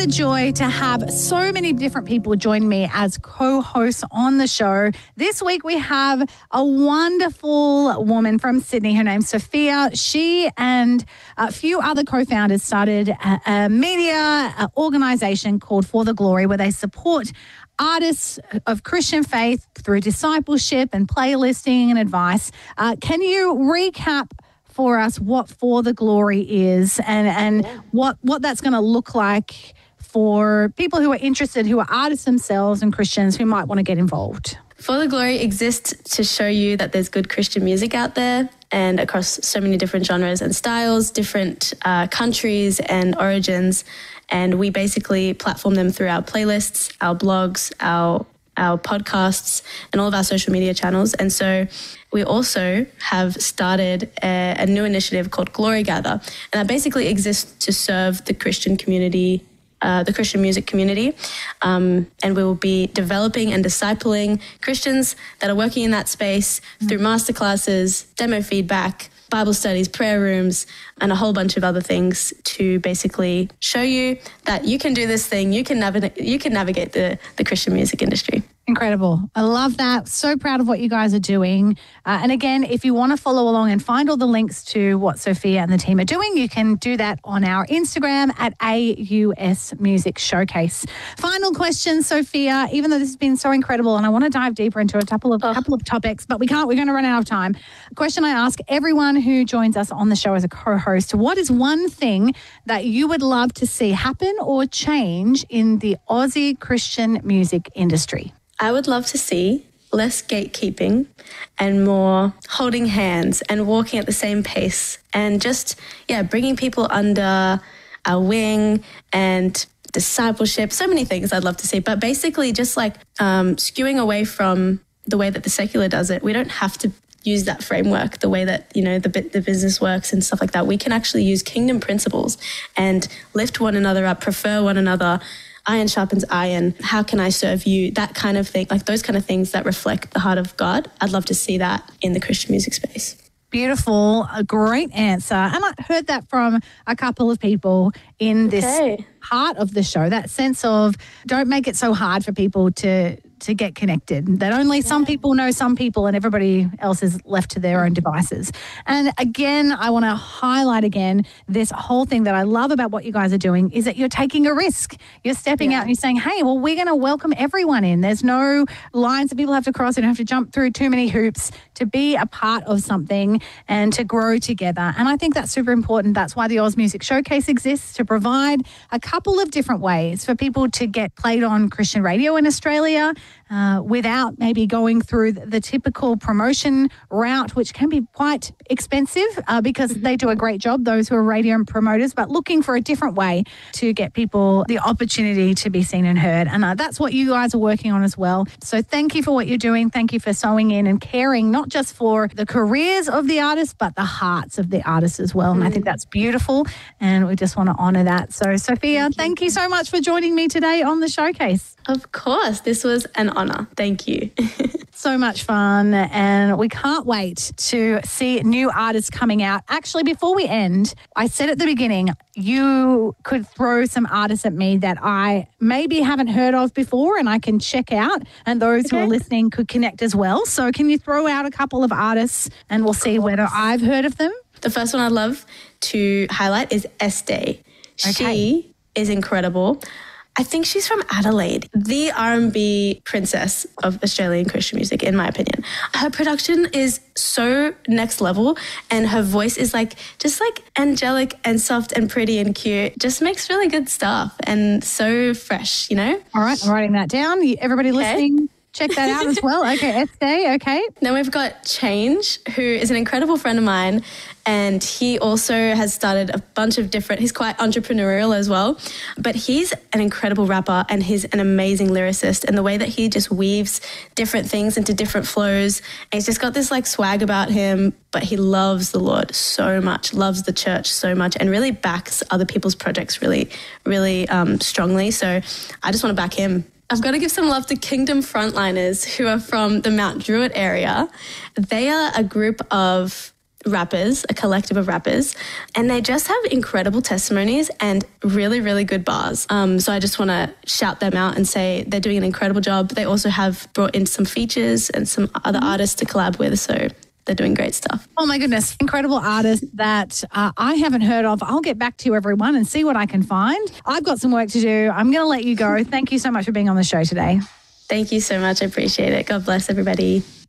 the joy to have so many different people join me as co-hosts on the show. This week we have a wonderful woman from Sydney. Her name's Sophia. She and a few other co-founders started a media organisation called For the Glory, where they support artists of Christian faith through discipleship and playlisting and advice. Can you recap for us what For the Glory is and what that's going to look like for people who are interested, who are artists themselves and Christians who might want to get involved? For the Glory exists to show you that there's good Christian music out there and across so many different genres and styles, different countries and origins. And we basically platform them through our playlists, our blogs, our podcasts, and all of our social media channels. And so we also have started a new initiative called Glory Gather. And that basically exists to serve the Christian community, the Christian music community. And we will be developing and discipling Christians that are working in that space through masterclasses, demo feedback, Bible studies, prayer rooms, and a whole bunch of other things to basically show you that you can do this thing, you can navigate the Christian music industry. Incredible. I love that. So proud of what you guys are doing. And again, if you want to follow along and find all the links to what Sophia and the team are doing, you can do that on our Instagram at AUS Music Showcase. Final question, Sophia, even though this has been so incredible and I want to dive deeper into a couple of topics, but we can't, we're going to run out of time. Question I ask everyone who joins us on the show as a co-host: what is one thing that you would love to see happen or change in the Aussie Christian music industry? I would love to see less gatekeeping and more holding hands and walking at the same pace and just, bringing people under our wing and discipleship, so many things I'd love to see. But basically just like skewing away from the way that the secular does it. We don't have to use that framework, the way that, the business works and stuff like that. We can actually use kingdom principles and lift one another up, prefer one another. Iron sharpens iron. How can I serve you? That kind of thing, like those kind of things that reflect the heart of God. I'd love to see that in the Christian music space. Beautiful. A great answer. And I heard that from a couple of people in this part of the show, that sense of don't make it so hard for people to get connected, that only some people know some people and everybody else is left to their own devices. And again, I want to highlight again, this whole thing that I love about what you guys are doing is that you're taking a risk. You're stepping out and you're saying, hey, well, we're going to welcome everyone in. There's no lines that people have to cross and have to jump through too many hoops to be a part of something and to grow together. And I think that's super important. That's why the Oz Music Showcase exists, to provide a couple of different ways for people to get played on Christian radio in Australia without maybe going through the typical promotion route, which can be quite expensive because they do a great job, those who are radio promoters, but looking for a different way to get people the opportunity to be seen and heard. And that's what you guys are working on as well. So thank you for what you're doing. Thank you for sewing in and caring, not just for the careers of the artists, but the hearts of the artists as well. And I think that's beautiful. And we just want to honour that. So Sophia, thank you so much for joining me today on the showcase. Of course. This was an honour. Thank you. So much fun, and we can't wait to see new artists coming out. Actually, before we end, I said at the beginning, you could throw some artists at me that I maybe haven't heard of before and I can check out, and those who are listening could connect as well. So can you throw out a couple of artists and we'll see whether I've heard of them? The first one I'd love to highlight is Estee. She is incredible. I think she's from Adelaide, the R&B princess of Australian Christian music, in my opinion. Her production is so next level, and her voice is just angelic and soft and pretty and cute. Just makes really good stuff and so fresh, All right, I'm writing that down. Everybody listening, check that out as well. Okay, Estee, okay. Then we've got Change, who is an incredible friend of mine, and he also has started a bunch of he's quite entrepreneurial as well, but he's an incredible rapper and he's an amazing lyricist, and the way that he just weaves different things into different flows, and he's just got this swag about him, but he loves the Lord so much, loves the church so much, and really backs other people's projects really, really strongly. So I just want to back him. I've got to give some love to Kingdom Frontliners, who are from the Mount Druitt area. They are a group of rappers, a collective of rappers, and they just have incredible testimonies and really, really good bars. So I just want to shout them out and say they're doing an incredible job. They also have brought in some features and some other artists to collab with, so they're doing great stuff. Oh my goodness, incredible artists that I haven't heard of. I'll get back to you, everyone, and see what I can find. I've got some work to do. I'm going to let you go. Thank you so much for being on the show today. Thank you so much. I appreciate it. God bless everybody.